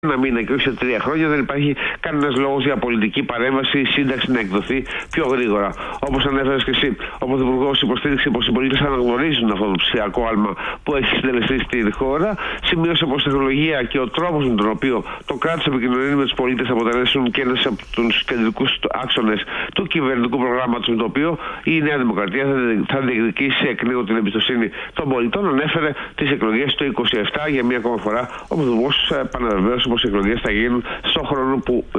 ένα μήνα και όχι σε 3 χρόνια, δεν υπάρχει κανένας λόγος για πολιτική παρέμβαση ή σύνταξη να εκδοθεί πιο γρήγορα. Όπως ανέφερες και εσύ, ο Πρωθυπουργός υποστήριξε πως οι πολίτες αναγνωρίζουν αυτό το ψηφιακό άλμα που έχει συντελεστεί στην χώρα. Σημείωσε πως η τεχνολογία και ο τρόπος με τον οποίο το κράτος επικοινωνεί με τους πολίτες αποτελέσουν και ένας από τους κεντρικούς άξονες του κυβερνητικού προγράμματος, με το οποίο η Νέα Δημοκρατία θα διεκδικήσει εκ νέου την εμπιστοσύνη των πολιτών. Ανέφερε τις εκλογές του 2027 για μία ακόμα φορά. Ο Πρωθυπουργός επαναβεβαίωσε πως οι εκλογές θα γίνουν στον χρόνο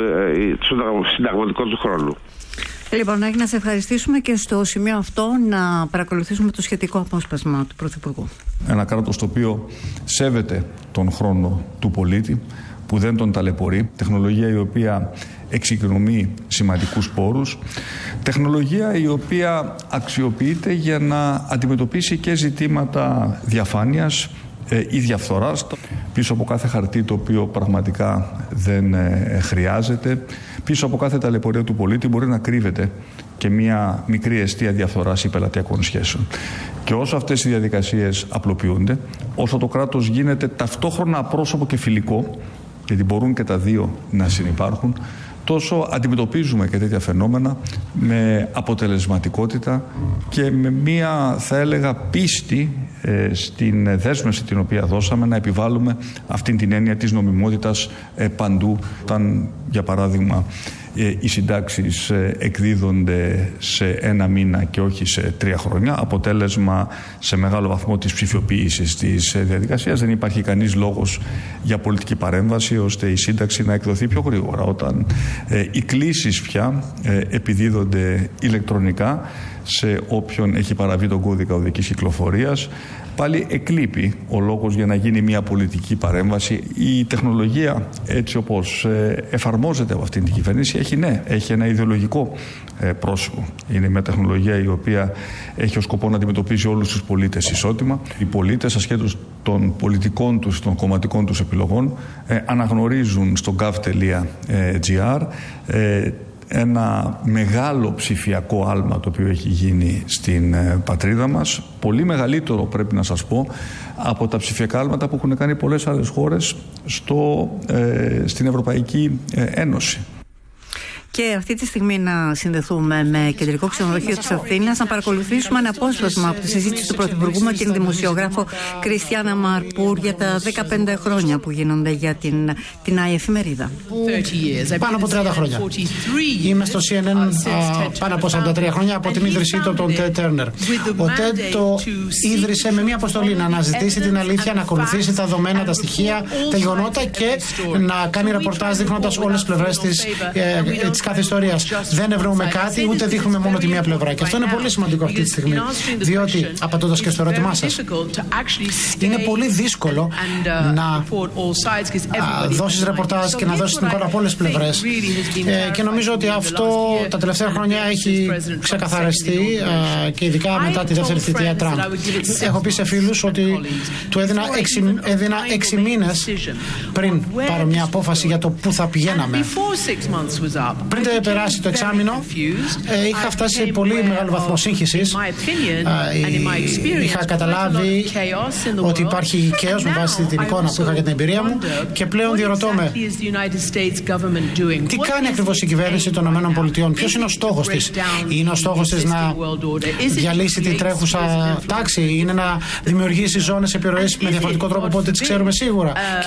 στον συνταγματικό του χρόνο. Λοιπόν, να σε ευχαριστήσουμε και στο σημείο αυτό να παρακολουθήσουμε το σχετικό απόσπασμα του Πρωθυπουργού. Ένα κράτος το οποίο σέβεται τον χρόνο του πολίτη, που δεν τον ταλαιπωρεί, τεχνολογία η οποία εξοικονομεί σημαντικούς πόρους, τεχνολογία η οποία αξιοποιείται για να αντιμετωπίσει και ζητήματα διαφάνειας ή διαφθοράς, πίσω από κάθε χαρτί το οποίο πραγματικά δεν χρειάζεται, πίσω από κάθε ταλαιπωρία του πολίτη μπορεί να κρύβεται και μια μικρή αιστεία διαφθοράς ή πελατειακών σχέσεων. Και όσο αυτές οι διαδικασίες απλοποιούνται, όσο το κράτος γίνεται ταυτόχρονα απρόσωπο και φιλικό, γιατί μπορούν και τα δύο να συνυπάρχουν, τόσο αντιμετωπίζουμε και τέτοια φαινόμενα με αποτελεσματικότητα και με μία, θα έλεγα, πίστη στην δέσμευση την οποία δώσαμε να επιβάλλουμε αυτήν την έννοια της νομιμότητας παντού, όταν, για παράδειγμα, οι συντάξεις εκδίδονται σε 1 μήνα και όχι σε 3 χρόνια, αποτέλεσμα σε μεγάλο βαθμό της ψηφιοποίησης της διαδικασίας. Δεν υπάρχει κανείς λόγος για πολιτική παρέμβαση ώστε η σύνταξη να εκδοθεί πιο γρήγορα. Όταν οι κλήσεις πια επιδίδονται ηλεκτρονικά σε όποιον έχει παραβεί τον κώδικα οδικής κυκλοφορίας, πάλι εκλείπει ο λόγος για να γίνει μια πολιτική παρέμβαση. Η τεχνολογία, έτσι όπως εφαρμόζεται από αυτήν την κυβέρνηση, έχει ένα ιδεολογικό πρόσωπο. Είναι μια τεχνολογία η οποία έχει ως σκοπό να αντιμετωπίζει όλους τους πολίτες ισότιμα. Οι πολίτες, ασχέτως των πολιτικών τους, των κομματικών τους επιλογών, αναγνωρίζουν στο gov.gr ένα μεγάλο ψηφιακό άλμα το οποίο έχει γίνει στην πατρίδα μας, πολύ μεγαλύτερο, πρέπει να σας πω, από τα ψηφιακά άλματα που έχουν κάνει πολλές άλλες χώρες στην Ευρωπαϊκή Ένωση. Και αυτή τη στιγμή να συνδεθούμε με κεντρικό ξενοδοχείο της Αθήνας, να παρακολουθήσουμε ένα απόσπασμα από τη συζήτηση του Πρωθυπουργού με την δημοσιογράφο Κριστιάνα Μαρπούρ για τα 15 χρόνια που γίνονται για την ΆΗ εφημερίδα. Πάνω από 30 χρόνια. Είμαι στο CNN πάνω από 43 χρόνια από την ίδρυσή του, τον Τεντ Τέρνερ. Ο Τεντ το ίδρυσε με μια αποστολή να αναζητήσει την αλήθεια, να ακολουθήσει τα δεδομένα, τα στοιχεία, τα γεγονότα και να κάνει ρεπορτάζ δείχνοντας όλες τις πλευρές της κάθε ιστορίας. Δεν ευνοούμε κάτι, ούτε δείχνουμε μόνο τη μία πλευρά. Και αυτό είναι πολύ σημαντικό αυτή τη στιγμή. Διότι, απαντώντας και στο ερώτημά σας, είναι πολύ δύσκολο να δώσεις ρεπορτάζ και να δώσεις την εικόνα από όλες τις πλευρές. Και νομίζω ότι αυτό τα τελευταία χρόνια έχει ξεκαθαριστεί και ειδικά μετά τη δεύτερη θητεία Τραμπ. Έχω πει σε φίλους ότι του έδινα 6 μήνες πριν πάρω μια απόφαση για το πού θα πηγαίναμε. Πριν περάσει το εξάμηνο, είχα φτάσει σε πολύ μεγάλο βαθμό σύγχυσης. Είχα καταλάβει ότι υπάρχει καίος με βάση την εικόνα που είχα για την εμπειρία μου και πλέον διερωτώ με τι κάνει ακριβώς η κυβέρνηση των ΗΠΑ, ποιος είναι ο στόχος της? Είναι ο στόχος της να διαλύσει την τρέχουσα τάξη? Είναι να δημιουργήσει ζώνες επιρροής με διαφορετικό τρόπο από ό,τι τις ξέρουμε σίγουρα? Και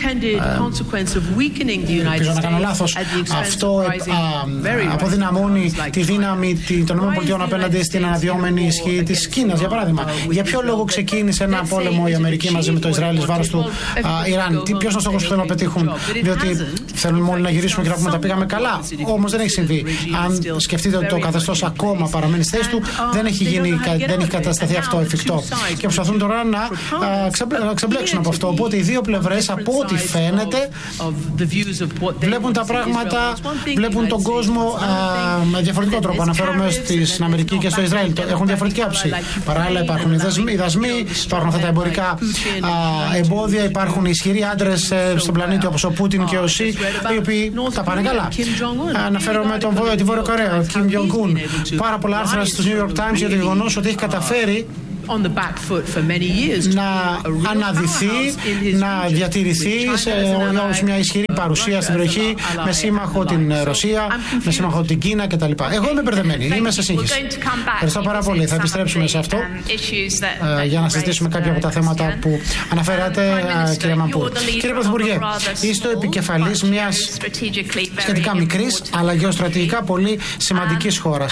ελπίζω να κάνω λάθος, αυτό αποδυναμώνει τη δύναμη των ΗΠΑ απέναντι στην αναδυόμενη ισχύ της Κίνας, για παράδειγμα. Για ποιο λόγο ξεκίνησε ένα πόλεμο η Αμερική μαζί με το Ισραήλ εις βάρος του Ιράν? Ποιος είναι ο στόχος που θέλουν να πετύχουν? Διότι θέλουν όλοι να γυρίσουμε και να πούμε τα πήγαμε καλά. Όμως δεν έχει συμβεί. Αν σκεφτείτε ότι το καθεστώς ακόμα παραμένει στη θέση του, δεν έχει κατασταθεί αυτό εφικτό. Και προσπαθούν τώρα να ξεμπλέξουν από αυτό. Οπότε οι δύο πλευρές, από ό,τι φαίνεται, βλέπουν τα πράγματα, βλέπουν τον κόσμο με διαφορετικό τρόπο. Αναφέρομαι στην Αμερική και στο Ισραήλ. Έχουν διαφορετική άποψη. Παράλληλα υπάρχουν οι δασμοί, υπάρχουν αυτά τα εμπορικά εμπόδια, υπάρχουν ισχυροί άντρες στον πλανήτη όπως ο Πούτιν και ο Σι, οι οποίοι τα πάνε καλά. Αναφέρομαι τη Βόρεια Κορέα, ο Κιμ Τζονγκ Ουν. Πάρα πολλά άρθρα στους New York Times για το γεγονός ότι έχει καταφέρει να αναδυθεί, να διατηρηθεί ως μια ισχυρή παρουσία στην περιοχή, με σύμμαχο την Ρωσία, με σύμμαχο την Κίνα κτλ. Εγώ είμαι μπερδεμένη, είμαι σε σύγχυση. Ευχαριστώ πάρα πολύ. Θα επιστρέψουμε σε αυτό για να συζητήσουμε κάποια από τα θέματα που αναφέρατε, κύριε Μαμπούρ. Κύριε Πρωθυπουργέ, είστε ο επικεφαλής μιας σχετικά μικρής αλλά γεωστρατηγικά πολύ σημαντικής χώρας.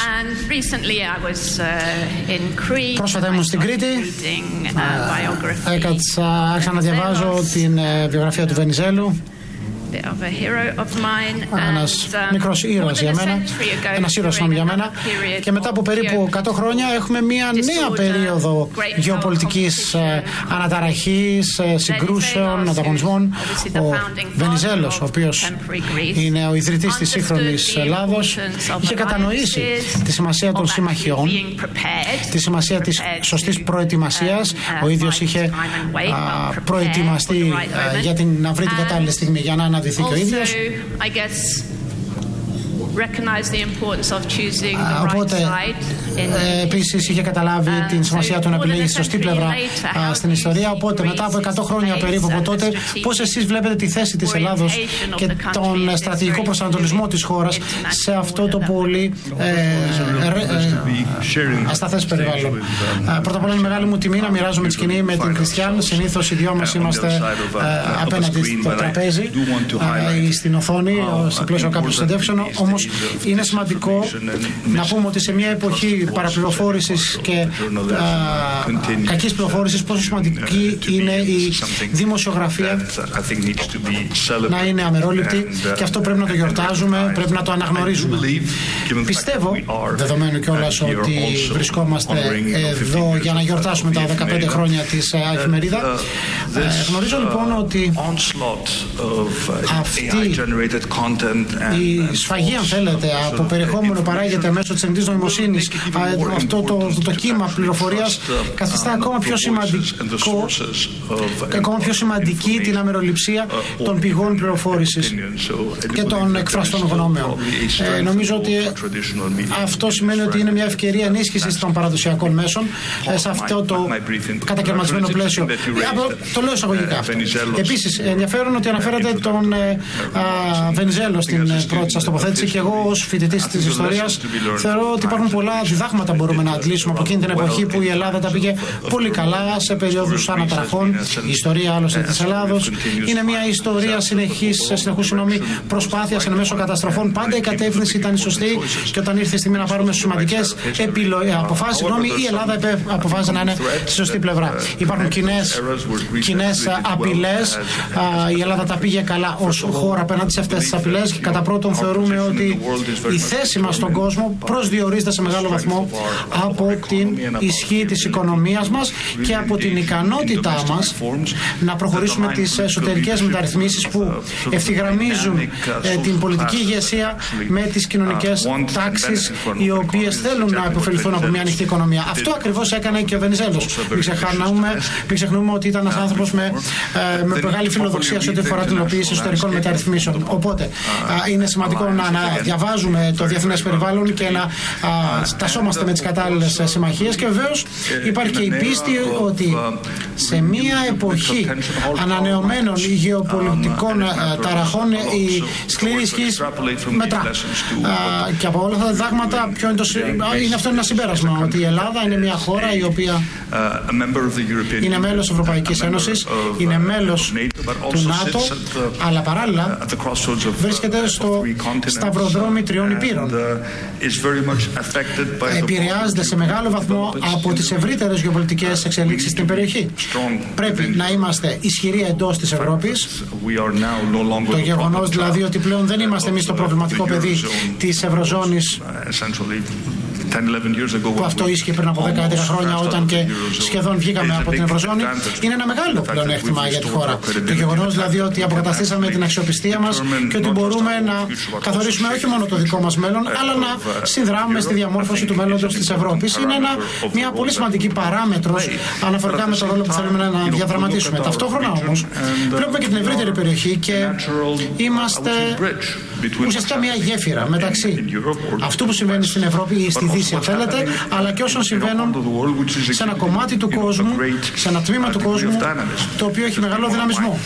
Πρόσφατα ήμουν στην Κρήτη, άρχισα να διαβάζω την βιογραφία του Βενιζέλου. Ένας μικρός ήρωας για μένα, ένας ήρωας για μένα, και μετά από περίπου 100 χρόνια έχουμε μια νέα περίοδο γεωπολιτικής αναταραχής, συγκρούσεων, ανταγωνισμών. Ο Βενιζέλος, ο οποίος είναι ο ιδρυτής της σύγχρονης Ελλάδος, είχε κατανοήσει τη σημασία των συμμαχιών, τη σημασία της σωστής προετοιμασίας. Ο ίδιος είχε προετοιμαστεί για να βρει την κατάλληλη στιγμή για να αναδειθεί και ο ίδιος. Οπότε επίσης είχε καταλάβει την σημασία του να επιλέγει τη σωστή πλευρά στην ιστορία. Οπότε μετά από 100 χρόνια περίπου από τότε, πώς εσείς βλέπετε τη θέση της Ελλάδος και τον στρατηγικό προσανατολισμό της χώρας σε αυτό το πολύ ασταθές περιβάλλον? Πρώτα απ' όλα είναι μεγάλη μου τιμή να μοιράζομαι τη σκηνή με την Κριστιαν. Συνήθως οι δυο μας είμαστε απέναντι στο τραπέζι ή στην οθόνη, στο πλαίσιο κάποιων συνεντεύξεων. Όμως είναι σημαντικό να πούμε ότι σε μια εποχή παραπληροφόρησης και κακής πληροφόρησης, πόσο σημαντική είναι η δημοσιογραφία να είναι αμερόληπτη, και αυτό πρέπει να το γιορτάζουμε, πρέπει να το αναγνωρίζουμε. Πιστεύω, δεδομένου κιόλας ότι βρισκόμαστε εδώ για να γιορτάσουμε τα 15 χρόνια της εφημερίδα, γνωρίζω λοιπόν ότι αυτή η σφαγή, αν θέλετε, από περιεχόμενο παράγεται μέσω της τεχνητής νοημοσύνης, αυτό το κύμα πληροφορίας καθιστά ακόμα πιο σημαντική την αμεροληψία των πηγών πληροφόρησης και των εκφραστών γνώμεων. Νομίζω ότι αυτό σημαίνει ότι είναι μια ευκαιρία ενίσχυσης των παραδοσιακών μέσων σε αυτό το κατακαιρματισμένο πλαίσιο. Το λέω εισαγωγικά αυτό. Επίσης, ενδιαφέρον ότι αναφέρατε τον Βενιζέλο στην πρώτη σας τοποθέτηση, και εγώ ως φοιτητής της ιστορίας θεωρώ ότι υπάρχουν πολλά διδάγματα που μπορούμε να αντλήσουμε από εκείνη την εποχή που η Ελλάδα τα πήγε πολύ καλά σε περίοδους αναταραχών. Η ιστορία άλλωστε της Ελλάδος είναι μια ιστορία συνεχούς προσπάθειας εν μέσω καταστροφών. Πάντα η κατεύθυνση ήταν η σωστή, και όταν ήρθε η στιγμή να πάρουμε σημαντικές αποφάσεις, η Ελλάδα αποφάσισε να είναι στη σωστή πλευρά. Υπάρχουν κοινές απειλές. Η Ελλάδα τα πήγε καλά ως χώρα απέναντι σε αυτές τις απειλές, και κατά πρώτον θεωρούμε ότι η θέση μας στον κόσμο προσδιορίζεται σε μεγάλο βαθμό από την ισχύ της οικονομίας μας και από την ικανότητά μας να προχωρήσουμε τις εσωτερικές μεταρρυθμίσεις που ευθυγραμμίζουν την πολιτική ηγεσία με τις κοινωνικές τάξεις, οι οποίες θέλουν να υποφεληθούν από μια ανοιχτή οικονομία. Αυτό ακριβώς έκανε και ο Βενιζέλος. Μην ξεχνούμε ότι ήταν ένας άνθρωπος με μεγάλη φιλοδοξία σε ό,τι αφορά την υλοποίηση εσωτερικών μεταρρυθμίσεων. Οπότε είναι σημαντικό να διαβάζουμε το διεθνές περιβάλλον και να τασσόμαστε με τις κατάλληλες συμμαχίες, και βεβαίως υπάρχει και η πίστη ότι σε μια εποχή ανανεωμένων γεωπολιτικών ταραχών η σκληρή ισχύς μετρά. Και από όλα αυτά τα διδάγματα είναι αυτό ένα συμπέρασμα, ότι η Ελλάδα είναι μια χώρα η οποία είναι μέλος της Ευρωπαϊκής Ένωσης, είναι μέλος του ΝΑΤΟ, αλλά παράλληλα βρίσκεται στο σταυροδρόμι τριών υπήρων. Επηρεάζεται σε μεγάλο βαθμό από τις ευρύτερες γεωπολιτικές εξελίξεις στην περιοχή. Πρέπει να είμαστε ισχυροί εντός της Ευρώπης. Το γεγονός δηλαδή ότι πλέον δεν είμαστε εμείς το προβληματικό παιδί της Ευρωζώνης, που αυτό ίσχυε πριν από 10-11 χρόνια, όταν και σχεδόν βγήκαμε από την Ευρωζώνη, είναι ένα μεγάλο πλεονέκτημα για τη χώρα. Το γεγονός δηλαδή ότι αποκαταστήσαμε την αξιοπιστία μας και ότι μπορούμε να καθορίσουμε όχι μόνο το δικό μας μέλλον, αλλά να συνδράμουμε στη διαμόρφωση του μέλλοντος της Ευρώπης, είναι μια πολύ σημαντική παράμετρος αναφορικά με τον ρόλο που θέλουμε να διαδραματίσουμε. Ταυτόχρονα όμως βλέπουμε και την ευρύτερη περιοχή και είμαστε ουσιαστικά μια γέφυρα μεταξύ αυτού που συμβαίνει στην Ευρώπη ή στη Δύση διοίκηση, αν θέλετε, αλλά και όσων συμβαίνουν σε ένα κομμάτι του κόσμου, σε ένα τμήμα του κόσμου, το οποίο έχει μεγάλο δυναμισμό.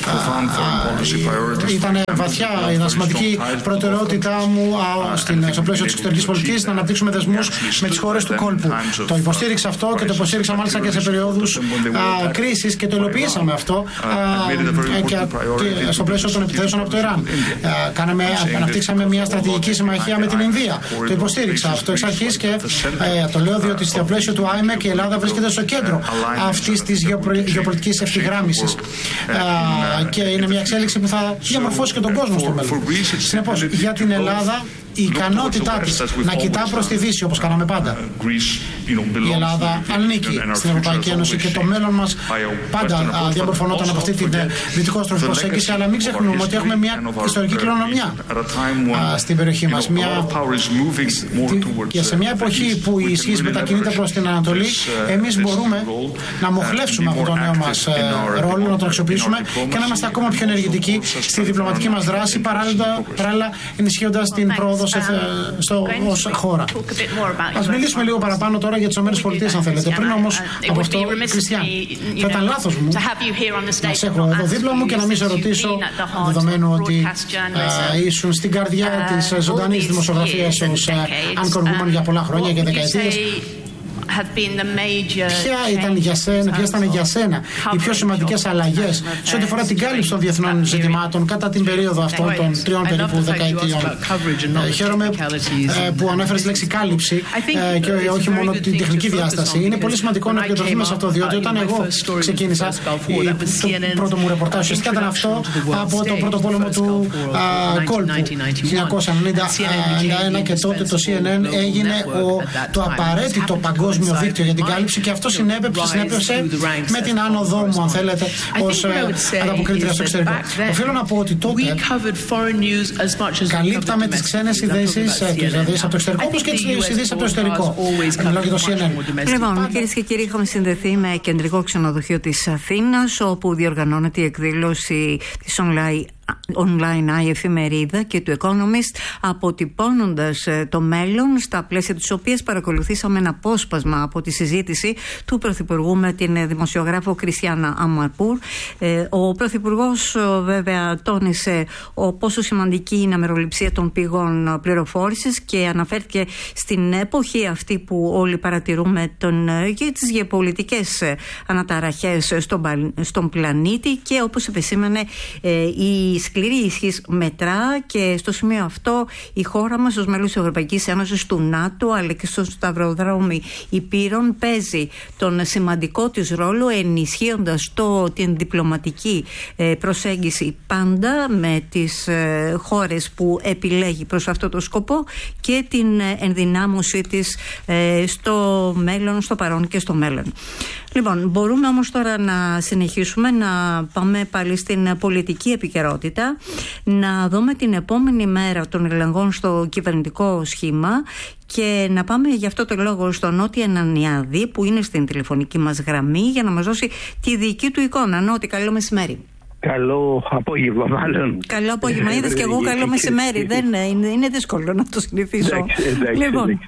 Ήταν βαθιά, ήταν σημαντική προτεραιότητά μου στο πλαίσιο της εξωτερικής πολιτικής να αναπτύξουμε δεσμούς με τις χώρες του κόλπου. Το υποστήριξα αυτό και το υποστήριξα μάλιστα και σε περιόδους κρίσης και το υλοποιήσαμε αυτό και στο πλαίσιο των επιθέσεων από το Ιράν. Αναπτύξαμε μια στρατηγική συμμαχία με την Ινδία. Το υποστήριξα αυτό εξ αρχής και το λέω διότι στο πλαίσιο του ΆΙΜΕΚ η Ελλάδα βρίσκεται στο κέντρο αυτής της γεωπολιτικής ευθυγράμμισης. Και είναι μια εξέλιξη που θα διαμορφώσει και τον κόσμο στο μέλλον. Συνεπώς, για την Ελλάδα, η ικανότητά της να κοιτά προς τη Δύση όπως κάναμε πάντα. Η Ελλάδα ανήκει στην Ευρωπαϊκή Ένωση και το μέλλον μας πάντα διαμορφωνόταν από αυτή την δυτικόστροφη προσέγγιση, αλλά μην ξεχνούμε ότι έχουμε μια ιστορική κληρονομιά στην περιοχή μας. Και σε μια εποχή που η ισχύς μετακινείται προς την Ανατολή, εμείς μπορούμε να μοχλεύσουμε από τον νέο μας ρόλο, να τον αξιοποιήσουμε και να είμαστε ακόμα πιο ενεργητικοί στη διπλωματική μας δράση, παράλληλα ενισχύοντας την πρόοδο ως χώρα. Ας μιλήσουμε λίγο παραπάνω τώρα για τις ΗΠΑ, αν θέλετε. Πριν όμως από αυτό, Κριστιαν, θα ήταν λάθος μου να σε έχω εδώ δίπλα μου και να μην σε ρωτήσω, δεδομένου ότι ήσουν στην καρδιά της ζωντανής δημοσιογραφίας ως anchor woman για πολλά χρόνια, για δεκαετίες. Ποιες ήταν για σένα οι πιο σημαντικές αλλαγές σε ό,τι αφορά την κάλυψη των διεθνών ζητημάτων κατά την περίοδο αυτών των 3 περίπου δεκαετιών? Χαίρομαι που ανέφερες τη λέξη κάλυψη και όχι μόνο την τεχνική διάσταση. Είναι πολύ σημαντικό να επικεντρωθούμε σε αυτό, διότι όταν εγώ ξεκίνησα, το πρώτο μου ρεπορτάζ ουσιαστικά ήταν αυτό από το πρώτο πόλεμο του κόλπου 1991 και τότε το CNN έγινε το απαραίτητο παγκόσμιο δίκτυο για την κάλυψη και αυτό συνέπεψε με την άνοδό μου, αν θέλετε, ως ανταποκρίτρια στο εξωτερικό. Οφείλω να πω ότι τότε καλύπταμε τις ξένες ειδήσεις από το εξωτερικό, όπως και τις ειδήσεις από το εσωτερικό. Μιλάω για το CNN. Λοιπόν, κυρίες και κύριοι, είχαμε συνδεθεί με κεντρικό ξενοδοχείο της Αθήνας, όπου διοργανώνεται η εκδήλωση της online η εφημερίδα και του Economist, αποτυπώνοντας το μέλλον, στα πλαίσια της οποίας παρακολουθήσαμε ένα απόσπασμα από τη συζήτηση του Πρωθυπουργού με την δημοσιογράφο Κριστιάνα Αμαρπούρ. Ο Πρωθυπουργός βέβαια τόνισε πόσο σημαντική είναι η αμεροληψία των πηγών πληροφόρησης και αναφέρθηκε στην εποχή αυτή που όλοι παρατηρούμε και τις γεωπολιτικές αναταραχές στον πλανήτη και όπως επεσήμανε η σκληρή ισχύς μετρά και στο σημείο αυτό η χώρα μας ως μέλος της Ευρωπαϊκής Ένωσης, του ΝΑΤΟ αλλά και στο σταυροδρόμι υπήρων παίζει τον σημαντικό της ρόλο ενισχύοντας την διπλωματική προσέγγιση πάντα με τις χώρες που επιλέγει προς αυτό το σκοπό και την ενδυνάμωσή της στο μέλλον, στο παρόν και στο μέλλον. Λοιπόν, μπορούμε όμως τώρα να συνεχίσουμε να πάμε πάλι στην πολιτική επικαιρότητα, να δούμε την επόμενη μέρα των ελεγχών στο κυβερνητικό σχήμα και να πάμε γι' αυτό το λόγο στον Νότι Ανανιάδη που είναι στην τηλεφωνική μας γραμμή για να μας δώσει τη δική του εικόνα. Νότι, καλό μεσημέρι. Καλό απόγευμα, μάλλον. Καλό απόγευμα. Είδες και εγώ καλό μεσημέρι. Δεν είναι δύσκολο να το συνηθίσω. Εντάξει, λοιπόν.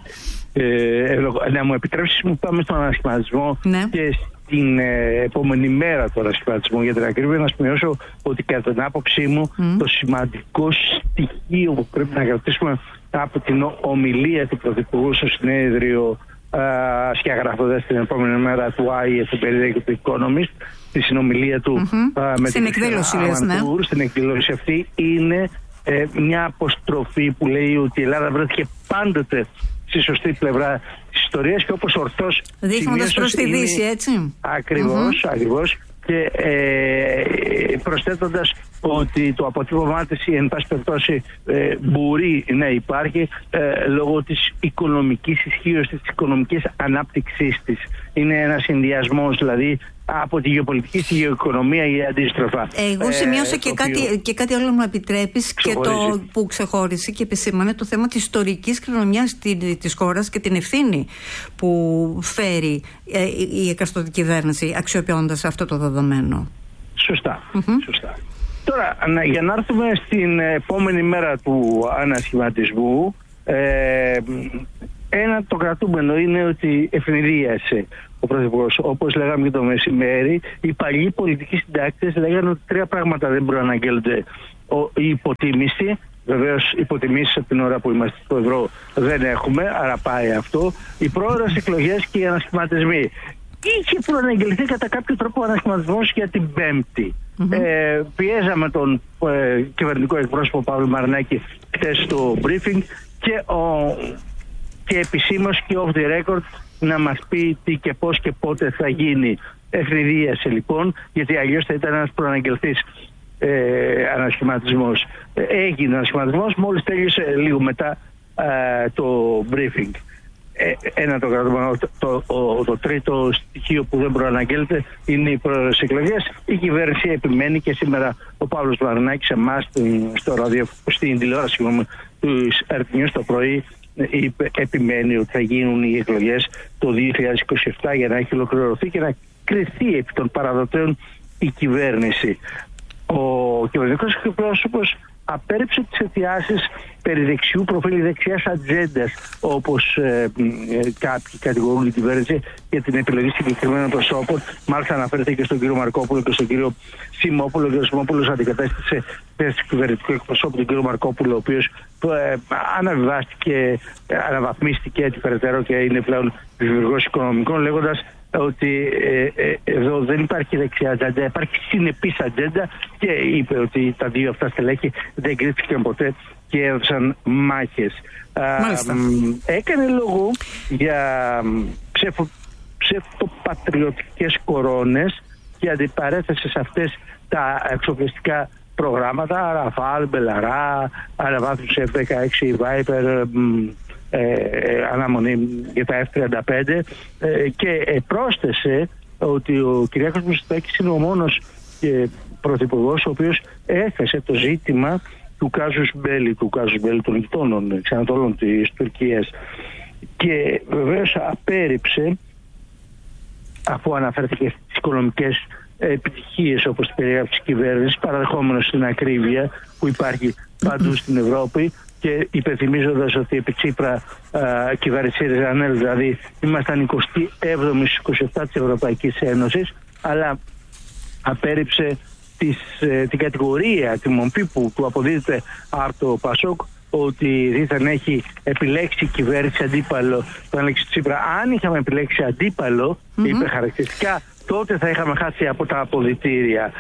Να μου επιτρέψεις μου πάμε στον ανασχηματισμό και την επόμενη μέρα του ανασχηματισμού. Για την ακρίβεια να σημειώσω ότι κατά την άποψή μου το σημαντικό στοιχείο που πρέπει να κρατήσουμε από την ομιλία του Πρωθυπουργού στο συνέδριο σκιαγραφώντας την επόμενη μέρα του ΆΗ εφημερίδα και του Economist, τη συνομιλία του με στην εκδήλωση, στην εκδήλωση αυτή είναι μια αποστροφή που λέει ότι η Ελλάδα βρέθηκε πάντοτε στη σωστή πλευρά της ιστορίας και όπως ορθώς δείχνοντας προς τη Δύση, έτσι. Ακριβώς. Και προσθέτοντας ότι το αποτύπωμά της εν πάση περιπτώσει μπορεί να υπάρχει λόγω της οικονομικής ισχύως της, οικονομικής ανάπτυξής της. Είναι ένας συνδυασμός δηλαδή από τη γεωπολιτική στη γεωοικονομία ή αντίστροφα. Εγώ σημείωσα και κάτι άλλο μου επιτρέπεις και το που ξεχώρισε και επισήμανε το θέμα της ιστορικής κληρονομιάς της χώρας και την ευθύνη που φέρει η εκαστοτική κυβέρνηση αξιοποιώντας αυτό το δεδομένο. Σωστά. Τώρα, για να έρθουμε στην επόμενη μέρα του ανασχηματισμού, Ένα το κρατούμενο είναι ότι ευνηδίασε ο Πρωθυπουργός. Όπως λέγαμε και το μεσημέρι, οι παλιοί πολιτικοί συντάκτες λέγανε ότι 3 πράγματα δεν μπορούν να αναγγέλλονται. Η υποτίμηση, βεβαίως υποτιμήσεις από την ώρα που είμαστε στο ευρώ δεν έχουμε, άρα πάει αυτό. Οι πρόορες εκλογές και οι ανασχηματισμοί. Είχε προαναγγελθεί κατά κάποιο τρόπο ο ανασχηματισμός για την Πέμπτη. Πιέζαμε τον κυβερνητικό εκπρόσωπο Παύλο Μαρινάκη χθες στο briefing και επισήμως και off the record να μας πει τι και πώς και πότε θα γίνει. Ευνηδίασε λοιπόν, γιατί αλλιώς θα ήταν ένας προαναγγελθής ανασχηματισμός. Έγινε ανασχηματισμός μόλις τέλειωσε λίγο μετά το briefing. Ένα το κρατούμενο. Το τρίτο στοιχείο που δεν προαναγγέλλεται είναι οι πρόορες εκλογές. Η κυβέρνηση επιμένει και σήμερα ο Παύλος Μαρινάκης εμάς στην τηλεόραση του Ερτινιού το πρωί επιμένει ότι θα γίνουν οι εκλογές το 2027 για να έχει ολοκληρωθεί και να κριθεί επί των παραδοτέων η κυβέρνηση. Ο κυβερνητικός εκπρόσωπος απέρριψε τις αιτιάσεις περί δεξιού προφίλ, δεξιάς ατζέντας, όπως κάποιοι κατηγορούν την κυβέρνηση για την επιλογή συγκεκριμένων προσώπων. Μάλιστα αναφέρεται και στον κύριο Μαρκόπουλο και στον κύριο Σιμόπουλο. Ο κύριος Σιμόπουλος αντικατέστησε θέση του κυβερνητικού εκπροσώπου τον κύριο Μαρκόπουλο, ο οποίος αναβιβάστηκε, αναβαθμίστηκε έτσι περαιτέρω και είναι πλέον δημιουργός οικονομικών, λέγοντας ότι εδώ δεν υπάρχει δεξιά ατζέντα, υπάρχει συνεπής ατζέντα, και είπε ότι τα δύο αυτά στελέχη δεν κρίθηκαν ποτέ και έδωσαν μάχες. Έκανε λόγο για ψευτοπατριωτικές κορώνες και αντιπαρέθεσε σε αυτές τα εξοπλιστικά προγράμματα, Ραφάλ, Μπελαρά, αναβάθμιση F-16 Viper, αναμονή για τα F-35, και πρόσθεσε ότι ο Κυριάκος Μητσοτάκης είναι ο μόνος πρωθυπουργός ο οποίος έθεσε το ζήτημα του κάζους μπέλι των γειτόνων εξανατολών της Τουρκίας, και βεβαίως απέρριψε, αφού αναφέρθηκε στις οικονομικές επιτυχίες όπως την περιγράψη της κυβέρνησης, παραδεχόμενος στην ακρίβεια που υπάρχει παντού στην Ευρώπη, και υπενθυμίζοντας ότι επί Τσίπρα κυβέρνηση Ριζανέλ, δηλαδή ήμασταν 27η στους 27 της Ευρωπαϊκής Ένωσης, αλλά απέρριψε την κατηγορία, τη μορφή που του αποδίδεται από το Πασόκ, ότι δίθεν έχει επιλέξει η κυβέρνηση αντίπαλο τον Αλέξη Τσίπρα. Αν είχαμε επιλέξει αντίπαλο, είπε χαρακτηριστικά, τότε θα είχαμε χάσει από τα αποδυτήρια.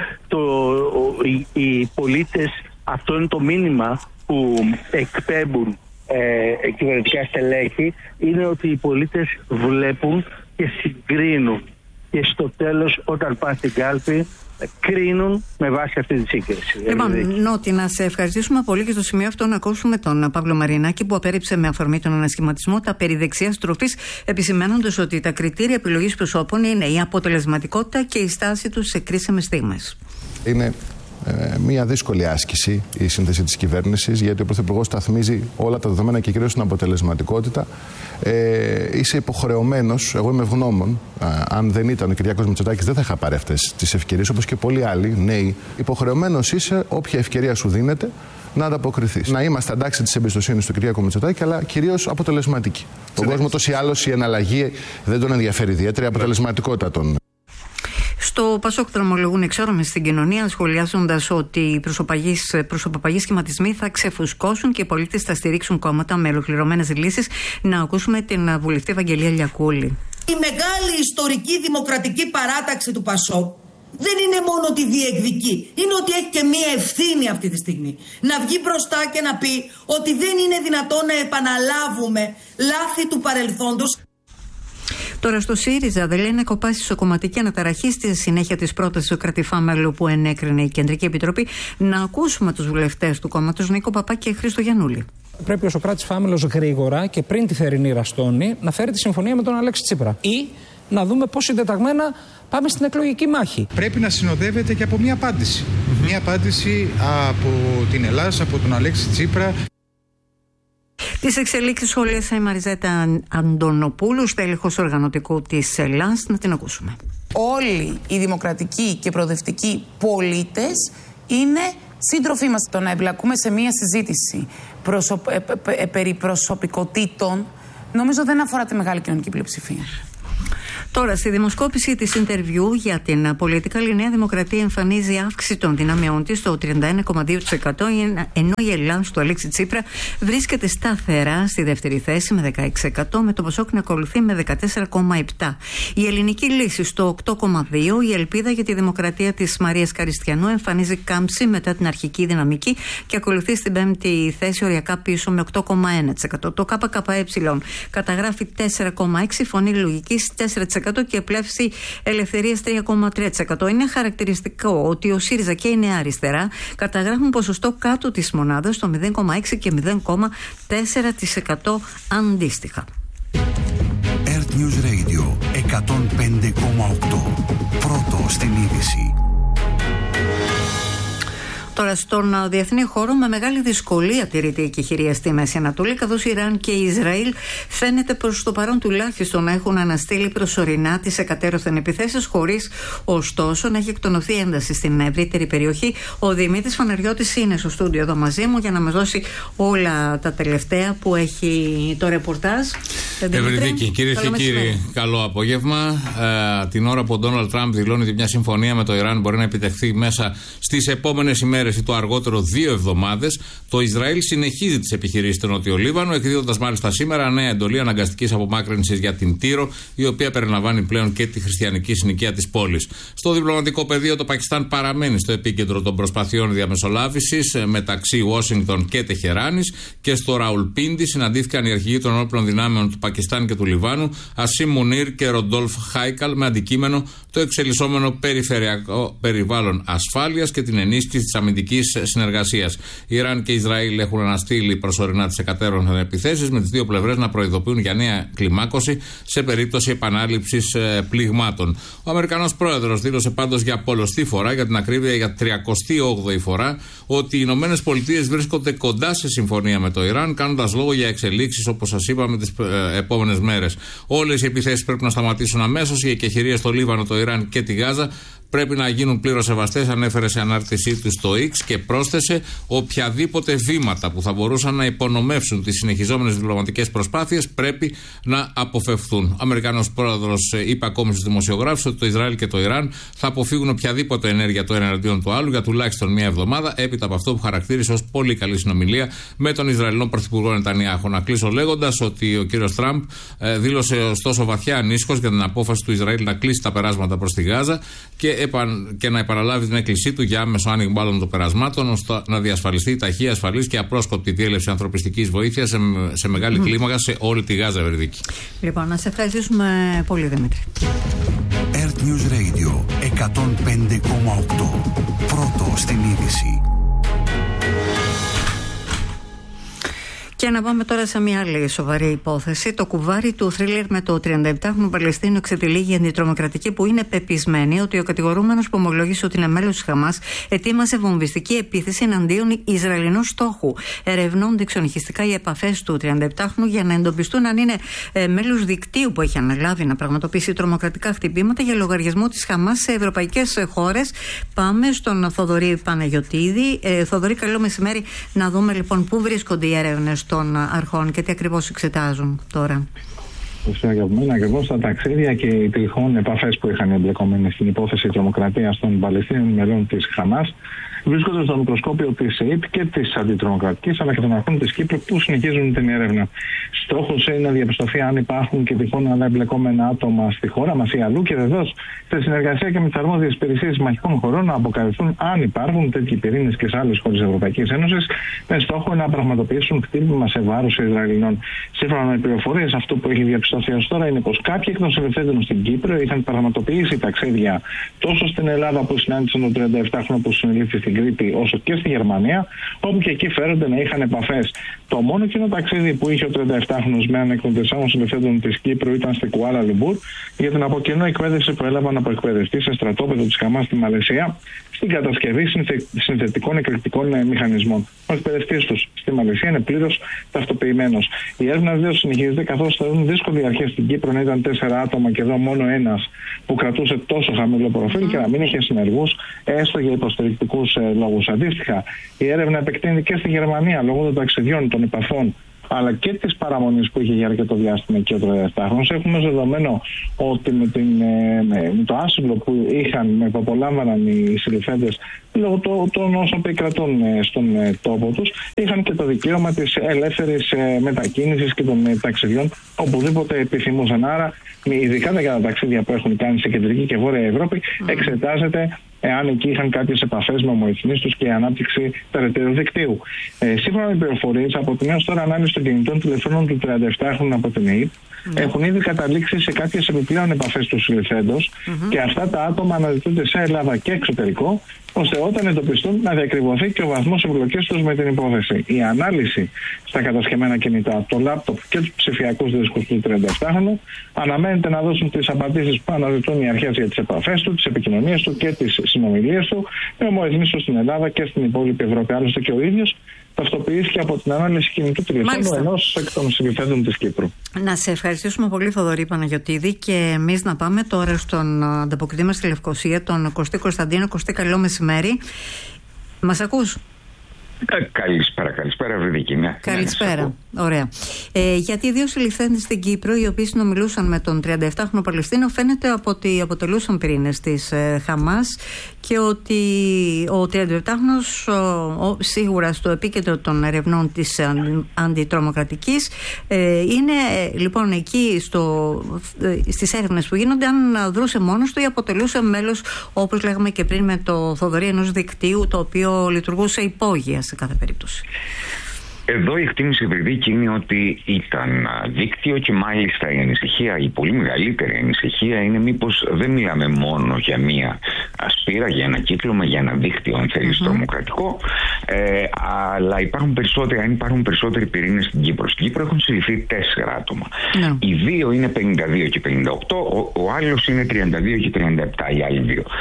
Οι πολίτες, αυτό είναι το μήνυμα που εκπέμπουν κυβερνητικά στελέχη, είναι ότι οι πολίτες βλέπουν και συγκρίνουν, και στο τέλος όταν πάνε στην κάλπη κρίνουν με βάση αυτή τη σύγκριση. Λοιπόν, Νότι, να σε ευχαριστήσουμε πολύ, και στο σημείο αυτό να ακούσουμε τον Παύλο Μαρινάκη, που απέρριψε με αφορμή τον ανασχηματισμό τα περί δεξιάς τροφής, επισημαίνοντας ότι τα κριτήρια επιλογής προσώπων είναι η αποτελεσματικότητα και η στάση τους σε κρίσιμες στιγμές. Είναι μια δύσκολη άσκηση η σύνθεση της κυβέρνησης, γιατί ο Πρωθυπουργός σταθμίζει όλα τα δεδομένα και κυρίως την αποτελεσματικότητα. Είσαι υποχρεωμένος, εγώ είμαι ευγνώμων, αν δεν ήταν ο Κυριάκος Μητσοτάκης δεν θα είχα πάρει αυτές τις ευκαιρίες, όπως και πολλοί άλλοι νέοι. Υποχρεωμένος είσαι, όποια ευκαιρία σου δίνεται, να ανταποκριθείς. Να είμαστε αντάξει της εμπιστοσύνης του Κυριάκου Μητσοτάκη, αλλά κυρίως αποτελεσματικοί. Τον κόσμο τόσο ή άλλως η εναλλαγή δεν τον ενδιαφέρει ιδιαίτερα, η αποτελεσματικότητα των. Στο Πασόκ δρομολογούν εξόρμες στην κοινωνία, σχολιάζοντας ότι οι προσωποπαγείς σχηματισμοί θα ξεφουσκώσουν και οι πολίτες θα στηρίξουν κόμματα με ολοκληρωμένες λύσεις. Να ακούσουμε την βουλευτή Ευαγγελία Λιακούλη. Η μεγάλη ιστορική δημοκρατική παράταξη του Πασόκ δεν είναι μόνο ότι διεκδικεί, είναι ότι έχει και μία ευθύνη αυτή τη στιγμή. Να βγει μπροστά και να πει ότι δεν είναι δυνατόν να επαναλάβουμε λάθη του παρελθόντος. Τώρα στο ΣΥΡΙΖΑ δεν λέει να κοπάσει σοκομματική αναταραχή στη συνέχεια της πρότασης του κρατηφάμελου που ενέκρινε η Κεντρική Επιτροπή. Να ακούσουμε τους βουλευτές του κόμματος Νίκο Παπά και Χρήστο Γιαννούλη. Πρέπει ο Σωκράτης Φάμελος γρήγορα και πριν τη θερινή Ραστόνη να φέρει τη συμφωνία με τον Αλέξη Τσίπρα. Ή να δούμε πώς συντεταγμένα πάμε στην εκλογική μάχη. Πρέπει να συνοδεύεται και από μια απάντηση. Μια απάντηση από την Ελλάδα, από τον Αλέξη Τσίπρα. Τις εξελίξεις σχολίασε η Μαριζέτα Αντωνοπούλου, στέλεχος οργανωτικού της ΕΛΑΣ. Να την ακούσουμε. Όλοι οι δημοκρατικοί και προοδευτικοί πολίτες είναι σύντροφοί μας. Το να εμπλακούμε σε μία συζήτηση περί προσωπικότητων νομίζω δεν αφορά τη μεγάλη κοινωνική πλειοψηφία. Τώρα, στη δημοσκόπηση της Interview για την Πολιτικά, η Νέα Δημοκρατία εμφανίζει αύξηση των δυνάμεών της στο 31,2%, ενώ η Ελλάδα του Αλέξη Τσίπρα βρίσκεται σταθερά στη δεύτερη θέση με 16%, με το Πασόκ να ακολουθεί με 14,7%. Η Ελληνική Λύση στο 8,2%, η Ελπίδα για τη Δημοκρατία της Μαρίας Καριστιανού εμφανίζει κάμψη μετά την αρχική δυναμική και ακολουθεί στην πέμπτη θέση, οριακά πίσω με 8,1%. Το ΚΚΕ καταγράφει 4,6%, Φωνή Λογικής 4% και Πλεύση Ελευθερίας 3,3%. Είναι χαρακτηριστικό ότι ο ΣΥΡΙΖΑ και η Νέα Αριστερά καταγράφουν ποσοστό κάτω της μονάδας στο 0,6% και 0,4% αντίστοιχα. Earth News Radio 105,8. Πρώτο στην είδηση. Τώρα, στον διεθνή χώρο, με μεγάλη δυσκολία τηρείται η εκεχηρία στη Μέση Ανατολή, καθώς Ιράν και Ισραήλ φαίνεται προς το παρόν τουλάχιστον να έχουν αναστείλει προσωρινά τις εκατέρωθεν επιθέσεις, χωρίς ωστόσο να έχει εκτονωθεί ένταση στην ευρύτερη περιοχή. Ο Δημήτρης Φαναριώτης είναι στο στούντιο εδώ μαζί μου για να μας δώσει όλα τα τελευταία που έχει το ρεπορτάζ. Ευρυδίκη, κυρίες και κύριοι, καλό απόγευμα. Την ώρα που ο Ντόναλντ Τραμπ δηλώνει ότι μια συμφωνία με το Ιράν μπορεί να επιτευχθεί μέσα στις επόμενες ημέρες ή το αργότερο 2 εβδομάδες, το Ισραήλ συνεχίζει τις επιχειρήσεις στο Νότιο Λίβανο, εκδίδοντας μάλιστα σήμερα νέα εντολή αναγκαστικής απομάκρυνσης για την Τύρο, η οποία περιλαμβάνει πλέον και τη χριστιανική συνοικία της πόλης. Στο διπλωματικό πεδίο, το Πακιστάν παραμένει στο επίκεντρο των προσπαθειών διαμεσολάβησης μεταξύ Ουάσιγκτον και Τεχεράνης, και στο Ραουλπίντι συναντήθηκαν οι αρχηγοί των όπλων δυνάμεων του Πακιστάν και του Λιβάνου, Ασίμ Μουνίρ και Ροντόλφ Χάικαλ, με αντικείμενο το εξελισσόμενο περιφερειακό περιβάλλον ασφάλειας και την ενίσχυση της αμυντικής συνεργασίας. Ιράν και Ισραήλ έχουν αναστείλει προσωρινά τις εκατέρωθεν επιθέσεις, με τις δύο πλευρές να προειδοποιούν για νέα κλιμάκωση σε περίπτωση επανάληψης πληγμάτων. Ο Αμερικανός πρόεδρος δήλωσε πάντως για πολλοστή φορά, για την ακρίβεια για 38η φορά, ότι οι Ηνωμένες Πολιτείες βρίσκονται κοντά σε συμφωνία με το Ιράν, κάνοντας λόγο για εξελίξεις, όπως σας είπαμε, τις επόμενες μέρες. Όλες οι επιθέσεις πρέπει να σταματήσουν αμέσως. Οι εκεχηρίες στο Λίβανο, το Ιράν και τη Γάζα πρέπει να γίνουν πλήρως σεβαστές, ανέφερε σε ανάρτησή του στο X, και πρόσθεσε οποιαδήποτε βήματα που θα μπορούσαν να υπονομεύσουν τις συνεχιζόμενες διπλωματικές προσπάθειες πρέπει να αποφευθούν. Ο Αμερικανός πρόεδρος είπε ακόμη στους δημοσιογράφους ότι το Ισραήλ και το Ιράν θα αποφύγουν οποιαδήποτε ενέργεια το ένα εναντίον του άλλου για τουλάχιστον μία εβδομάδα, έπειτα από αυτό που χαρακτήρισε ως πολύ καλή συνομιλία με τον Ισραηλινό Πρωθυπουργό Νετανιάχου. Να κλείσω λέγοντας ότι ο κύριος Τραμπ δήλωσε ωστόσο βαθιά ανήσυχος για την απόφαση του Ισραήλ να κλείσει τα περάσματα προς τη Γάζα και να επαναλάβει την έκκλησή του για άμεσο άνοιγμα όλων των περασμάτων, ώστε να διασφαλιστεί ταχεία, ασφαλής και απρόσκοπτη διέλευση ανθρωπιστικής βοήθειας σε μεγάλη κλίμακα σε όλη τη Γάζα, Ευρυδίκη. Λοιπόν, να σε ευχαριστήσουμε πολύ, Δημήτρη. Earth News Radio 105,8. Πρώτο στην είδηση. Και να πάμε τώρα σε μια άλλη σοβαρή υπόθεση. Το κουβάρι του θρίλερ με το 37χρονο Παλαιστίνιο εξετυλίγει αντιτρομοκρατική, που είναι πεπισμένη ότι ο κατηγορούμενος που ομολόγησε ότι είναι μέλος της Χαμάς ετοίμασε βομβιστική επίθεση εναντίον Ισραηλινού στόχου. Ερευνώνται εξονυχιστικά οι επαφές του 37χρονου για να εντοπιστούν αν είναι μέλος δικτύου που έχει αναλάβει να πραγματοποιήσει τρομοκρατικά χτυπήματα για λογαριασμό της Χαμάς σε ευρωπαϊκές χώρες. Πάμε στον Θοδωρή Παναγιωτίδη. Θοδωρή, καλό μεσημέρι. Να δούμε λοιπόν πού βρίσκονται οι έρευνες των αρχών και τι ακριβώς εξετάζουν τώρα. Ακριβώς τα ταξίδια και οι τυχόν επαφές που είχαν εμπλεκόμενοι στην υπόθεση τρομοκρατίας των Παλαιστίνιων μελών της Χαμάς βρίσκονται στο μικροσκόπιο της ΕΕΠ και της αντιτρομοκρατικής, αλλά και των αρχών της Κύπρου που συνεχίζουν την έρευνα. Στόχος είναι να διαπιστωθεί αν υπάρχουν και τυχόν άλλα εμπλεκόμενα άτομα στη χώρα μας ή αλλού, και βεβαίως σε συνεργασία και με τις αρμόδιες υπηρεσίες συμμαχικών χωρών να αποκαλυφθούν αν υπάρχουν τέτοιοι πυρήνες και σε άλλες χώρες της Ευρωπαϊκής Ένωσης, με στόχο να πραγματοποιήσουν χτύπημα σε βάρος Ισραηλινών. Σύμφωνα με πληροφορίες, αυτό που έχει διαπιστωθεί ως τώρα είναι πως κάποιοι εκ των συλληφθέντων στην Κύπρο είχαν πραγματοποιήσει ταξίδια τόσο στην Ελλάδα που συνάντησαν τον 37χρονο που συνελήφθη στην Κρήτη, όσο και στη Γερμανία, όπου και εκεί φέρονται να είχαν επαφές. Το μόνο κοινό ταξίδι που είχε ο 37χρονος με έναν εκ των 4 συλληφθέντων της Κύπρου ήταν στη Κουάλα Λουμπούρ για την αποκοινού εκπαίδευση που έλαβαν από εκπαιδευτή σε στρατόπεδο της Χαμάς στη Μαλαισία στην κατασκευή συνθετικών εκρηκτικών μηχανισμών. Ο εκπαιδευτής τους στη Μαλαισία είναι πλήρως ταυτοποιημένος. Η έρευνα βεβαίως συνεχίζεται, καθώς θεωρούν δύσκολη αρχή στην Κύπρο να ήταν 4 άτομα και εδώ μόνο ένας που κρατούσε τόσο χαμηλό προφίλ και να μην είχε συνεργούς, έστω για υποστηρικτικούς λόγους. Αντίστοιχα, η έρευνα επεκτείνεται και στη Γερμανία λόγω των ταξιδιών, των επαφών αλλά και της παραμονής που είχε για αρκετό διάστημα και ο 37χρονος. Έχουμε δεδομένο ότι με το άσυλο που που απολάμβαναν οι συλληφθέντες λόγω των όσων επικρατούν στον τόπο τους, είχαν και το δικαίωμα της ελεύθερης μετακίνησης και των ταξιδιών οπουδήποτε επιθυμούσαν. Άρα, ειδικά για τα ταξίδια που έχουν κάνει σε κεντρική και βόρεια Ευρώπη, εξετάζεται εάν εκεί είχαν κάποιες επαφές με ομοεθνείς τους και η ανάπτυξη περαιτέρω δικτύου. Σύμφωνα με πληροφορίες, από την έως τώρα ανάλυση των κινητών τηλεφώνων του 37χρονου από την ΕΕΠ, έχουν ήδη καταλήξει σε κάποιες επιπλέον επαφές του συλληφθέντος και αυτά τα άτομα αναζητούνται σε Ελλάδα και εξωτερικό, ώστε όταν εντοπιστούν να διακριβωθεί και ο βαθμός εμπλοκής τους με την υπόθεση. Η ανάλυση στα κατασκευμένα κινητά, το λάπτοπ και τους ψηφιακούς δίσκους του 37χρονου αναμένεται να δώσουν τις απαντήσεις που αναζητούν οι αρχές για τις επαφές του, τις επικοινωνίες του και τις συνομιλίες του με ομοεθνείς του στην Ελλάδα και στην υπόλοιπη Ευρώπη. Άλλωστε και ο ίδιος ταυτοποιήθηκε από την ανάλυση κινητού τηλεφώνου ενός εκ των συλληφθέντων της Κύπρου. Να σε ευχαριστήσουμε πολύ, Θοδωρή Παναγιωτίδη, και εμείς να πάμε τώρα στον ανταποκριτή μας στη Λευκοσία, τον Κωστή Κωνσταντίνο. Κωστή, καλό μεσημέρι. Μας ακούς? Καλησπέρα, Ευρυδική. Καλησπέρα. Ωραία. Γιατί οι δύο συλληφθέντες στην Κύπρο, οι οποίοι συνομιλούσαν με τον 37χρονο Παλαιστίνο, φαίνεται ότι αποτελούσαν πυρήνες της Χαμάς και ότι ο 37χρονος σίγουρα στο επίκεντρο των ερευνών της αντιτρομοκρατικής είναι λοιπόν εκεί στις έρευνες που γίνονται, αν δρούσε μόνος του ή αποτελούσε μέλος, όπως λέγαμε και πριν με το Θοδωρή, ενός δικτύου το οποίο λειτουργούσε υπόγεια σε κάθε περίπτωση. Εδώ η εκτίμηση, Ευρυδίκη, είναι ότι ήταν δίκτυο και μάλιστα η ανησυχία, η πολύ μεγαλύτερη ανησυχία είναι μήπως δεν μιλάμε μόνο για μία σπήρα, για ένα κύκλωμα, για ένα δίκτυο, αν θέλεις, τρομοκρατικό, αλλά αν υπάρχουν περισσότεροι πυρήνες στην Κύπρο. Στην Κύπρο έχουν συλληφθεί 4 άτομα. Οι δύο είναι 52 και 58, ο άλλος είναι 32 και 37, οι άλλοι δύο.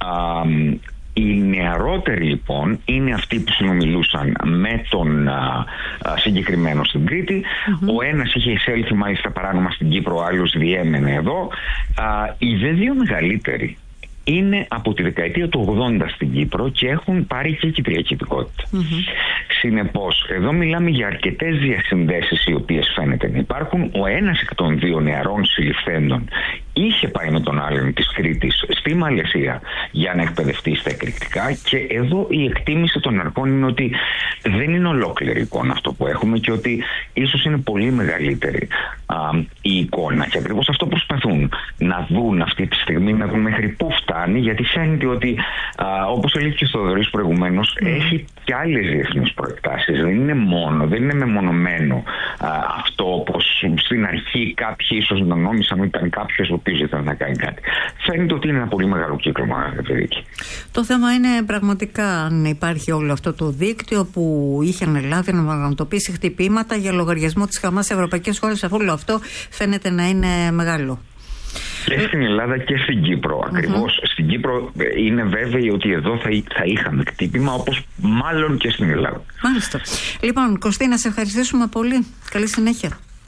Οι νεαρότεροι λοιπόν είναι αυτοί που συνομιλούσαν με τον συγκεκριμένο στην Κρήτη. Ο ένας είχε εισέλθει μάλιστα παράνομα στην Κύπρο, ο άλλος διέμενε εδώ. Οι δε δύο μεγαλύτεροι είναι από τη δεκαετία του 80 στην Κύπρο και έχουν πάρει και κυπριακή υπηκότητα. Συνεπώς, εδώ μιλάμε για αρκετές διασυνδέσεις οι οποίες φαίνεται να υπάρχουν. Ο ένας εκ των δύο νεαρών συλληφθέντων είχε πάει με τον άλλον της Κρήτης στη Μαλαισία για να εκπαιδευτεί στα εκρηκτικά, και εδώ η εκτίμηση των αρχών είναι ότι δεν είναι ολόκληρη εικόνα αυτό που έχουμε και ότι ίσως είναι πολύ μεγαλύτερη η εικόνα, και ακριβώς αυτό προσπαθούν να δουν αυτή τη στιγμή, να δουν μέχρι πού φτάνει, γιατί φαίνεται ότι όπως έλεγε και ο Θοδωρής προηγουμένως, έχει και άλλες διεθνείς προεκτάσεις. Δεν είναι μεμονωμένο αυτό, όπως στην αρχή κάποιοι ίσως να νόμισαν ότι ήταν κάποιος ο οποίος ήθελε να κάνει κάτι. Φαίνεται ότι είναι ένα πολύ μεγάλο κύκλωμα, Ευρυδίκη. Το θέμα είναι πραγματικά αν υπάρχει όλο αυτό το δίκτυο που είχε αναλάβει να πραγματοποιήσει χτυπήματα για λογαριασμό της Χαμάς σε ευρωπαϊκές χώρες, αφού όλο αυτό φαίνεται να είναι μεγάλο. Και στην Ελλάδα και στην Κύπρο ακριβώς. Στην Κύπρο είναι βέβαιοι ότι εδώ θα είχαμε χτύπημα, όπως μάλλον και στην Ελλάδα. Μάλιστα. Λοιπόν, Κωστή, να σε ευχαριστήσουμε πολύ. Καλή συνέχεια.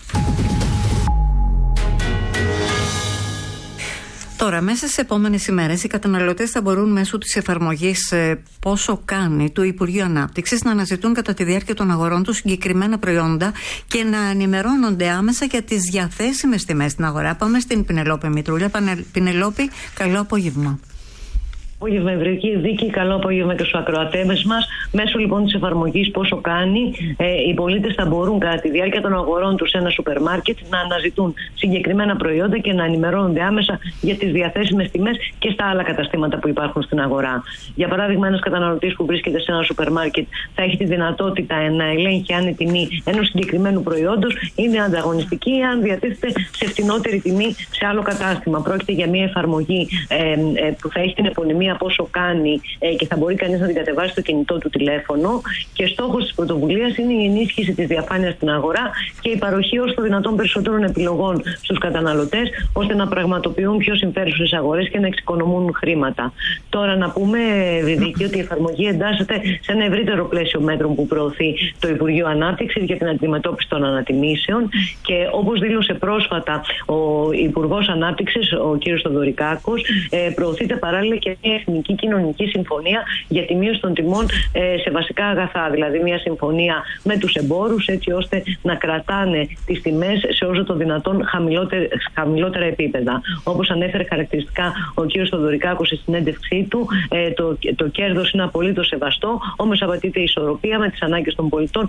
Τώρα, μέσα στις επόμενες ημέρες, οι καταναλωτές θα μπορούν μέσω της εφαρμογής Πόσο Κάνει του Υπουργείου Ανάπτυξης να αναζητούν κατά τη διάρκεια των αγορών τους συγκεκριμένα προϊόντα και να ενημερώνονται άμεσα για τις διαθέσιμες τιμές στην αγορά. Πάμε στην Πινελόπη Μητρούλια. Πινελόπη, καλό απόγευμα. Απόγευμα, Ευρυδική Δίκη. Καλό απόγευμα και στους ακροατές μας. Μέσω λοιπόν της εφαρμογής Πόσο Κάνει, οι πολίτες θα μπορούν κατά τη διάρκεια των αγορών τους σε ένα σούπερ μάρκετ να αναζητούν συγκεκριμένα προϊόντα και να ενημερώνονται άμεσα για τις διαθέσιμες τιμές και στα άλλα καταστήματα που υπάρχουν στην αγορά. Για παράδειγμα, ένας καταναλωτής που βρίσκεται σε ένα σούπερ μάρκετ θα έχει τη δυνατότητα να ελέγχει αν η τιμή ενός συγκεκριμένου προϊόντος είναι ανταγωνιστική ή αν διατίθεται σε φτηνότερη τιμή σε άλλο κατάστημα. Πρόκειται για μια εφαρμογή που θα έχει την επωνυμία Πόσο Κάνει και θα μπορεί κανείς να την κατεβάσει στο κινητό του τηλέφωνο, και στόχος της πρωτοβουλίας είναι η ενίσχυση της διαφάνειας στην αγορά και η παροχή όσο το δυνατόν περισσότερων επιλογών στους καταναλωτές, ώστε να πραγματοποιούν πιο συμφέρουσες αγορές και να εξοικονομούν χρήματα. Τώρα να πούμε, Ευρυδική, ότι η εφαρμογή εντάσσεται σε ένα ευρύτερο πλαίσιο μέτρων που προωθεί το Υπουργείο Ανάπτυξης για την αντιμετώπιση των ανατιμήσεων, και όπως δήλωσε πρόσφατα ο Υπουργός Ανάπτυξης, ο κ. Θοδωρικάκος, προωθείται παράλληλα και μια εθνική κοινωνική συμφωνία για τη μείωση των τιμών σε βασικά αγαθά. Δηλαδή, μια συμφωνία με τους εμπόρους, έτσι ώστε να κρατάνε τις τιμές σε όσο το δυνατόν χαμηλότερα επίπεδα. Όπως ανέφερε χαρακτηριστικά ο κ. Θοδωρικάκος στη συνέντευξή του, το κέρδος είναι απολύτως σεβαστό, όμως απαιτείται ισορροπία με τις ανάγκες των πολιτών